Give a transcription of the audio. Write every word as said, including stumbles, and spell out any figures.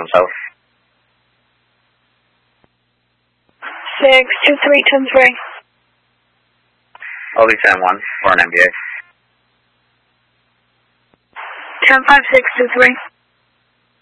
South. six two three ten three. L B ten one for an M B A. ten five six two three.